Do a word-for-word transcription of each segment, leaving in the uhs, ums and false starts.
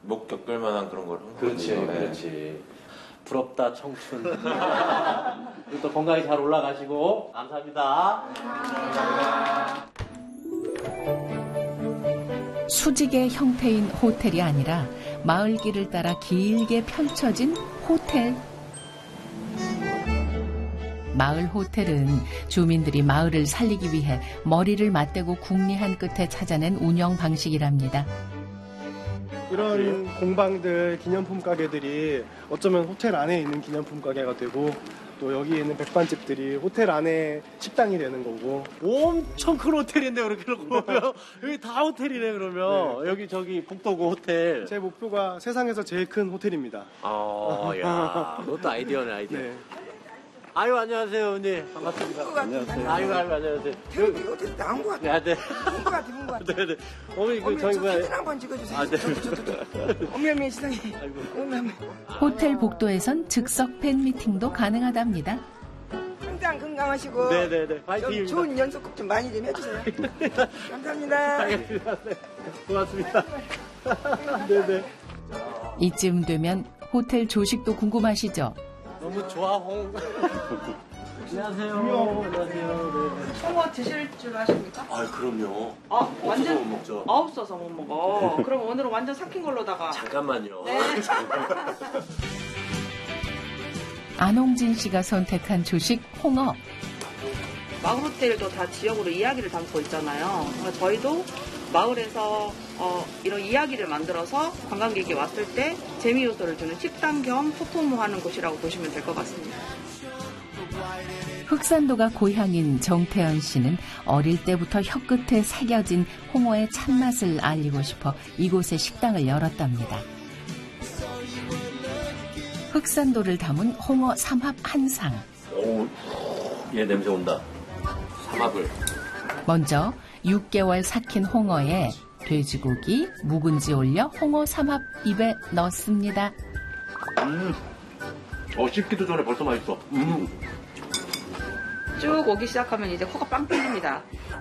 못 겪을 만한 그런 걸. 그렇지, 네. 그렇지. 부럽다, 청춘. 또 건강히 잘 올라가시고 감사합니다. 감사합니다. 수직의 형태인 호텔이 아니라 마을길을 따라 길게 펼쳐진 호텔. 마을 호텔은 주민들이 마을을 살리기 위해 머리를 맞대고 궁리한 끝에 찾아낸 운영 방식이랍니다. 이런 공방들, 기념품 가게들이 어쩌면 호텔 안에 있는 기념품 가게가 되고 또 여기에 있는 백반집들이 호텔 안에 식당이 되는 거고. 엄청 큰 호텔인데 그렇게 놓고 보면 여기 다 호텔이네 그러면. 네. 여기 저기 북도구 호텔. 제 목표가 세상에서 제일 큰 호텔입니다. 아, 야, 그것도 아이디어네 아이디어. 네. 아유, 안녕하세요, 언니. 반갑습니다. 안녕하세요. 아유, 아유, 안녕하세요. 여기 어디 나온 것 같아. 네, 네. 나온 것 같아, 본 것 같아. 네, 네. 어머니, 그, 저희 뭐. 사진 한번 찍어주세요. 아, 네. 어머, 어머, 시상에. 아이고. 호텔 복도에선 즉석 팬미팅도 가능하답니다. 항상 건강하시고. 네네네. 파이팅. 좋은 연속곡 좀 많이 좀 해주세요. 감사합니다. 알겠습니다. 네. 고맙습니다. 네네. 이쯤 되면 호텔 조식도 궁금하시죠? 너무 좋아, 홍. 안녕하세요. 안녕하세요. 네. 홍어 드실 줄 아십니까? 아, 그럼요. 아, 완전 못 먹죠. 아, 없어서 못 먹어. 그럼 오늘은 완전 삭힌 걸로다가. 잠깐만요. 네. 안홍진 씨가 선택한 조식 홍어. 마을 호텔도 다 지역으로 이야기를 담고 있잖아요. 그러니까 저희도 마을에서 어, 이런 이야기를 만들어서 관광객이 왔을 때 재미 요소를 주는 식당 겸 소통하는 곳이라고 보시면 될 것 같습니다. 흑산도가 고향인 정태현 씨는 어릴 때부터 혀끝에 새겨진 홍어의 참맛을 알리고 싶어 이곳에 식당을 열었답니다. 흑산도를 담은 홍어 삼합 한 상. 오, 얘 냄새 온다. 삼합을. 먼저 육 개월 삭힌 홍어에 돼지고기, 묵은지 올려 홍어 삼합 입에 넣습니다. 음, 어, 씹기도 전에 벌써 맛있어. 음. 쭉 오기 시작하면 이제 코가 빵 뚫립니다.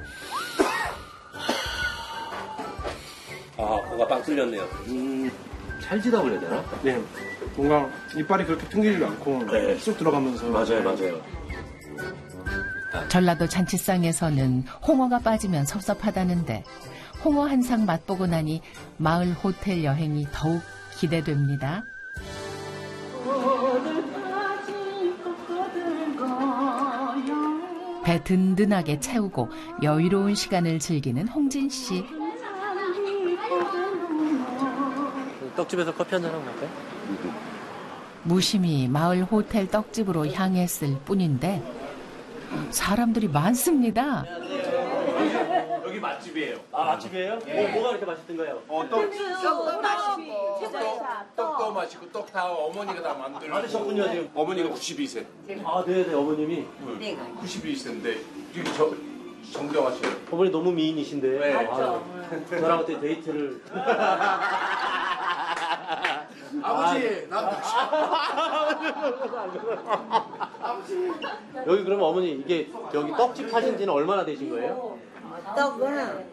아, 코가 빵 뚫렸네요. 음, 찰지다 그래야 되나? 네. 뭔가 이빨이 그렇게 튕기지 않고 네. 쑥 들어가면서. 맞아요, 맞아요. 전라도 잔치상에서는 홍어가 빠지면 섭섭하다는데 홍어 한 상 맛보고 나니 마을 호텔 여행이 더욱 기대됩니다. 배 든든하게 채우고 여유로운 시간을 즐기는 홍진 씨. 떡집에서 커피 한잔 하고 갈까요? 무심히 마을 호텔 떡집으로 향했을 뿐인데 사람들이 많습니다. 여기 맛집이에요. 아, 맛집이에요? 예. 뭐, 뭐가 이렇게 맛있던가요? 어, 떡, 떡도 맛있고, 떡, 떡도 맛있고, 떡 다 어머니가 다 만들고. 많으셨군요, 지금. 어머니가 구십이 세. 아, 네네, 어머님이. 네. 구십이 세인데, 되게 저, 정정하셔요. 어머니 너무 미인이신데. 네. 아, 저랑 어떻게 데이트를. 아버지, 난 아버지. 여기 그러면 어머니, 이게, 여기 떡집 하신 지는 얼마나 되신 거예요? 떡은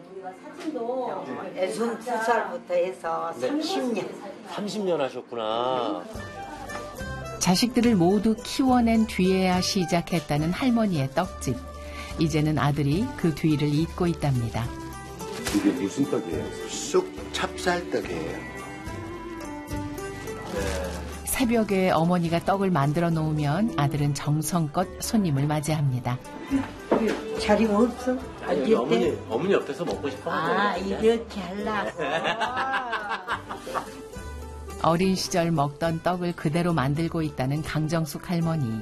스무 살부터 해서 네. 삼십 년. 삼십 년 하셨구나. 자식들을 모두 키워낸 뒤에야 시작했다는 할머니의 떡집. 이제는 아들이 그 뒤를 잇고 있답니다. 이게 무슨 떡이에요? 쑥 찹쌀떡이에요. 새벽에 어머니가 떡을 만들어 놓으면 아들은 정성껏 손님을 맞이합니다. 자리 없어? 아니, 어머니, 어머니 옆에서 먹고 싶어. 아, 이렇게 하려고. 어린 시절 먹던 떡을 그대로 만들고 있다는 강정숙 할머니.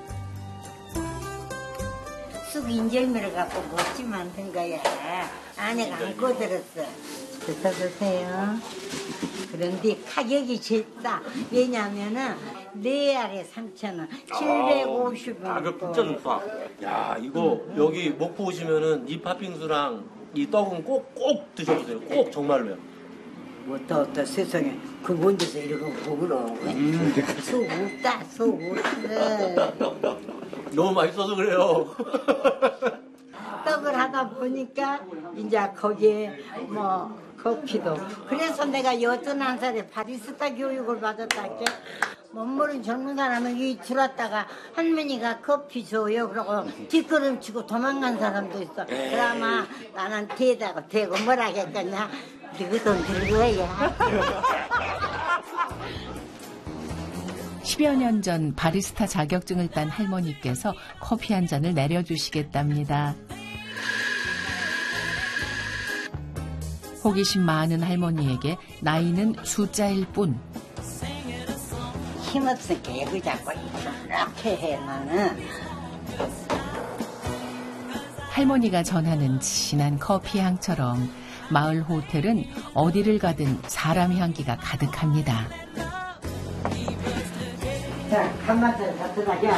쑥 인절미를 갖고 못지 만든 거야. 아내가 안 꺼들었어. 드셔 드세요. 그런데 가격이 제일 싸. 왜냐면은 네 알에 삼천 원, 칠백오십 원. 아, 그 진짜 좋다. 야, 이거 여기 목포 오시면은 이 팥빙수랑 이 떡은 꼭, 꼭 드셔보세요. 꼭 정말로요. 뭐또 어떤 세상에 그 먼데서 이러고 먹으러 온 거야. 음. 속 없다, 속 없어. 너무 맛있어서 그래요. 떡을 하다 보니까 이제 거기에 뭐 커피도. 그래서 내가 여든한 살에 바리스타 교육을 받았다께. 못 모르는 젊은 사람은 여기 들어왔다가 할머니가 커피 줘요. 그러고 뒷걸음 치고 도망간 사람도 있어. 그러면 나는 대다고 대고 뭐라 했겠냐. 너희도 늙어야. 십여 년 전 바리스타 자격증을 딴 할머니께서 커피 한 잔을 내려주시겠답니다. 호기심 많은 할머니에게 나이는 숫자일 뿐. 힘없어 개그 잡고 이렇게 해 나는. 할머니가 전하는 진한 커피 향처럼 마을 호텔은 어디를 가든 사람 향기가 가득합니다. 자, 간 맞춰서 잡수라자.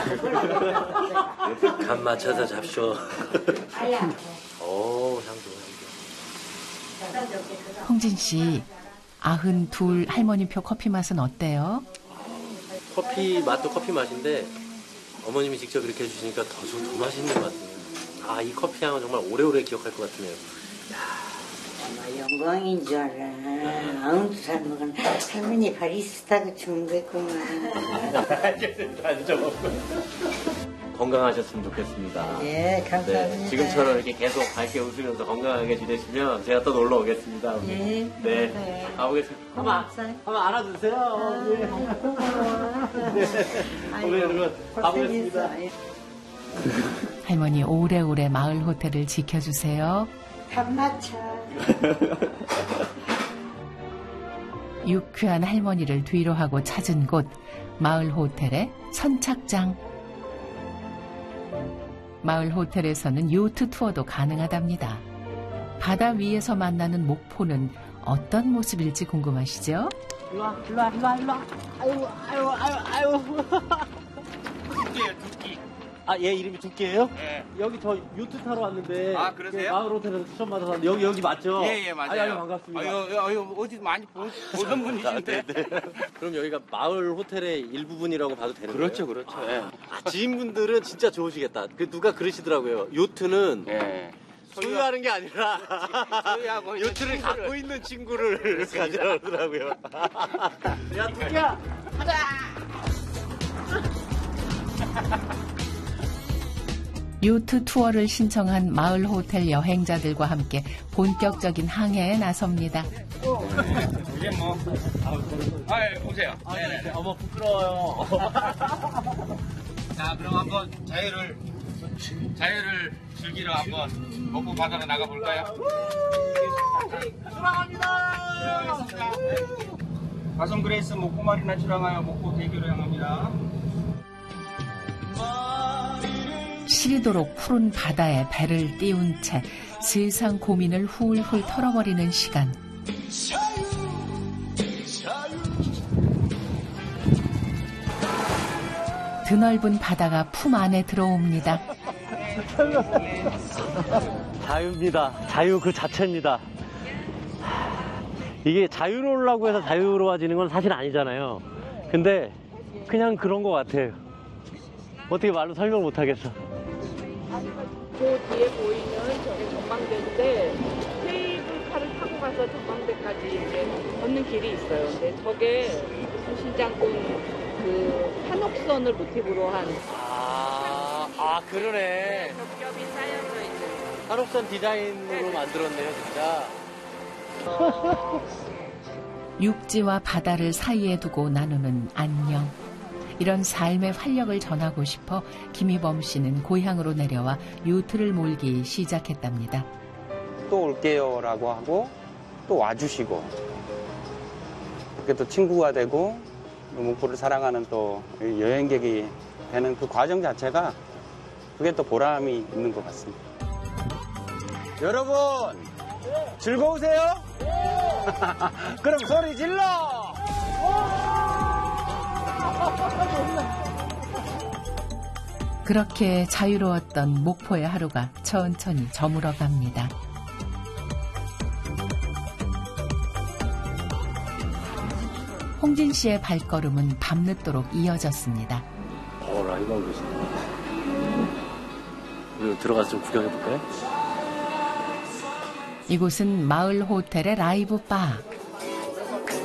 간 맞춰서 잡쇼. 아야. 오, 향 좋아, 향 좋아. 홍진 씨, 아흔 둘 할머니표 커피 맛은 어때요? 커피 맛도 커피 맛인데 어머님이 직접 이렇게 해주시니까 더, 좀 더 맛있는 것 같아요. 아, 이 커피 향은 정말 오래오래 기억할 것 같으네요. 정말 영광인 줄 알아. 아흔 두 살 먹은 할머니 바리스타가 준비했구만. 건강하셨으면 좋겠습니다. 예, 감사합니다. 네, 지금처럼 이렇게 계속 밝게 웃으면서 건강하게 지내시면 제가 또 놀러 오겠습니다. 예. 네, 네. 가보겠습니다. 한번, 한번 안아주세요. 네. 오늘 여러분 가보겠습니다. 할머니 오래오래 마을 호텔을 지켜주세요. 밥 맞춰. 유쾌한 할머니를 뒤로 하고 찾은 곳 마을 호텔의 선착장. 마을 호텔에서는 요트 투어도 가능하답니다. 바다 위에서 만나는 목포는 어떤 모습일지 궁금하시죠? 일로와, 일로와, 일로와, 일로와. 아유, 아유, 아유, 아유. 두끼예요, 두끼. 아, 얘 이름이 두께예요? 네. 여기 저 요트 타러 왔는데. 아, 그러세요? 마을 호텔에서 추천 받아서 왔는데 여기 여기 맞죠? 예, 예, 맞아요. 아유, 아유 반갑습니다. 아유, 아유, 어디 많이 보, 보던 분이신데. 네, 네. 그럼 여기가 마을 호텔의 일부분이라고 봐도 되는 그렇죠, 거예요? 그렇죠. 예. 아, 지인분들은 진짜 좋으시겠다. 그 누가 그러시더라고요. 요트는 예. 소유하는 게 아니라 소유하고 요트를 친구를. 갖고 있는 친구를 가지라고 그러더라고요. 야, 두께야! 가자! 요트 투어를 신청한 마을 호텔 여행자들과 함께 본격적인 항해에 나섭니다. 이제 뭐. 아, 예, 보세요. 아, 네네. 어머, 부끄러워요. 자, 그럼 한번 자유를, 자유를 즐기러 한번 먹고 바다로 나가볼까요? 사랑합니다! 가성 그레이스 목포 마리나 출항하여 목포 대교로 향합니다. 시리도록 푸른 바다에 배를 띄운 채 세상 고민을 훌훌 털어버리는 시간. 드넓은 바다가 품 안에 들어옵니다. 자유입니다. 자유 그 자체입니다. 이게 자유로우려고 해서 자유로워지는 건 사실 아니잖아요. 근데 그냥 그런 것 같아요. 어떻게 말로 설명 못 하겠어. 그 뒤에 보이는 저게 전망대인데 케이블카를 타고 가서 전망대까지 이제 걷는 길이 있어요. 근데 저게 신장군 그 한옥선을 모티브로 한 아, 아 그러네. 겹겹이 쌓여져 있는 한옥선 디자인으로 만들었네요, 진짜. 육지와 바다를 사이에 두고 나누는 안녕. 이런 삶의 활력을 전하고 싶어 김희범 씨는 고향으로 내려와 요트를 몰기 시작했답니다. 또 올게요라고 하고 또 와주시고 그렇게 또 친구가 되고 목포를 사랑하는 또 여행객이 되는 그 과정 자체가 그게 또 보람이 있는 것 같습니다. 여러분 즐거우세요? 그럼 소리 질러! 그렇게 자유로웠던 목포의 하루가 천천히 저물어 갑니다. 홍진 씨의 발걸음은 밤늦도록 이어졌습니다. 어, 라이브 하고 계시네. 우리 들어가서 좀 구경해 볼까요? 이곳은 마을 호텔의 라이브 바.